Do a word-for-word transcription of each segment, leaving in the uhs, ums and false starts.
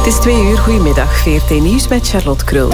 Het is twee uur, goedemiddag, V R T Nieuws met Charlotte Krul.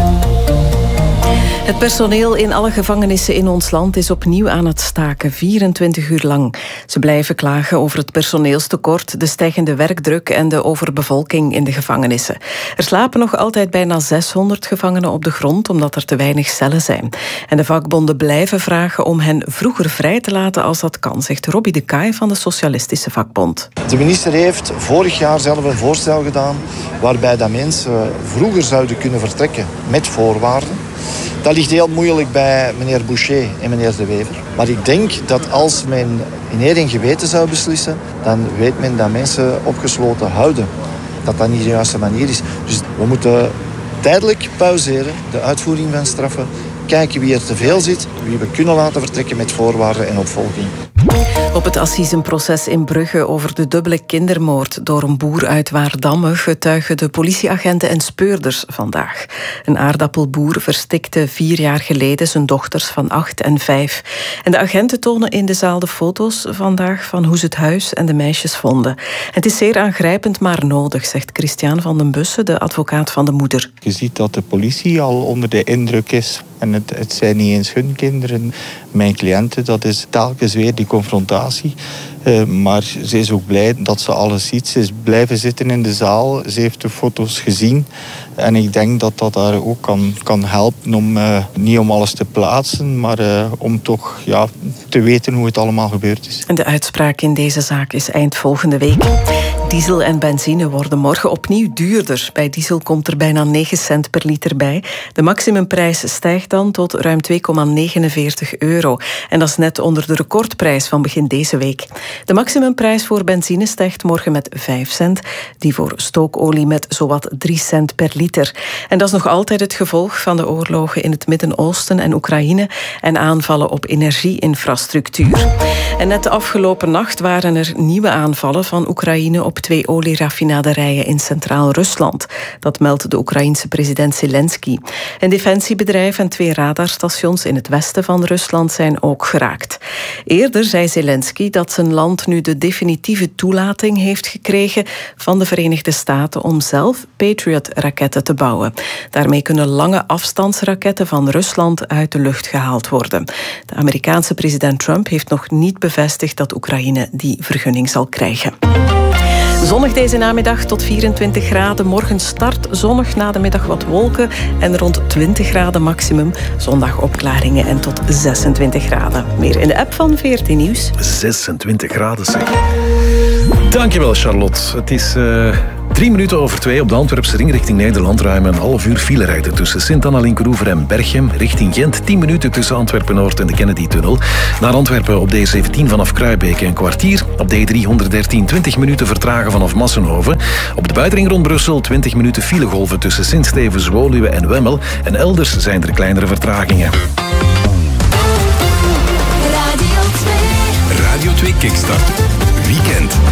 Het personeel in alle gevangenissen in ons land is opnieuw aan het staken, vierentwintig uur lang. Ze blijven klagen over het personeelstekort, de stijgende werkdruk en de overbevolking in de gevangenissen. Er slapen nog altijd bijna zeshonderd gevangenen op de grond, omdat er te weinig cellen zijn. En de vakbonden blijven vragen om hen vroeger vrij te laten als dat kan, zegt Robbie de Kaai van de Socialistische Vakbond. De minister heeft vorig jaar zelf een voorstel gedaan waarbij dat mensen vroeger zouden kunnen vertrekken met voorwaarden. Dat ligt heel moeilijk bij meneer Boucher en meneer De Wever. Maar ik denk dat als men in eer en geweten zou beslissen, dan weet men dat mensen opgesloten houden. Dat dat niet de juiste manier is. Dus we moeten tijdelijk pauzeren, de uitvoering van straffen. Kijken wie er te veel zit, wie we kunnen laten vertrekken met voorwaarden en opvolging. Op het assisenproces in Brugge over de dubbele kindermoord door een boer uit Waardamme getuigen de politieagenten en speurders vandaag. Een aardappelboer verstikte vier jaar geleden zijn dochters van acht en vijf. En de agenten tonen in de zaal de foto's vandaag van hoe ze het huis en de meisjes vonden. Het is zeer aangrijpend, maar nodig, zegt Christian van den Bussen, de advocaat van de moeder. Je ziet dat de politie al onder de indruk is. En het, het zijn niet eens hun kinderen, mijn cliënten. Dat is telkens weer die confrontatie. Uh, maar ze is ook blij dat ze alles ziet. Ze is blijven zitten in de zaal. Ze heeft de foto's gezien. En ik denk dat dat haar ook kan, kan helpen om uh, niet om alles te plaatsen, maar uh, om toch ja, te weten hoe het allemaal gebeurd is. En de uitspraak in deze zaak is eind volgende week. Diesel en benzine worden morgen opnieuw duurder. Bij diesel komt er bijna negen cent per liter bij. De maximumprijs stijgt dan tot ruim twee komma negenenveertig euro. En dat is net onder de recordprijs van begin deze week. De maximumprijs voor benzine stijgt morgen met vijf cent. Die voor stookolie met zowat drie cent per liter. En dat is nog altijd het gevolg van de oorlogen in het Midden-Oosten en Oekraïne en aanvallen op energieinfrastructuur. En net de afgelopen nacht waren er nieuwe aanvallen van Oekraïne op twee olieraffinaderijen in Centraal-Rusland. Dat meldt de Oekraïense president Zelensky. Een defensiebedrijf en twee radarstations in het westen van Rusland zijn ook geraakt. Eerder zei Zelensky dat zijn land nu de definitieve toelating heeft gekregen van de Verenigde Staten om zelf Patriot-raketten te bouwen. Daarmee kunnen lange afstandsraketten van Rusland uit de lucht gehaald worden. De Amerikaanse president Trump heeft nog niet bevestigd dat Oekraïne die vergunning zal krijgen. Zonnig deze namiddag tot vierentwintig graden. Morgen start zonnig, na de middag wat wolken en rond twintig graden maximum. Zondag opklaringen en tot zesentwintig graden. Meer in de app van V R T Nieuws. zesentwintig graden zeg. Dankjewel Charlotte. Het is uh, drie minuten over twee op de Antwerpse ring richting Nederland. Ruim een half uur file rijden tussen Sint-Anna-Linkeroever en Berchem. Richting Gent tien minuten tussen Antwerpen-Noord en de Kennedy-tunnel. Naar Antwerpen op D zeventien vanaf Kruijbeke een kwartier. Op D driehonderddertien twintig minuten vertragen vanaf Massenhoven. Op de buitenring rond Brussel twintig minuten filegolven tussen Sint-Stevens, Woluwe en Wemmel. En elders zijn er kleinere vertragingen. Radio twee. Radio twee Kickstart. Weekend.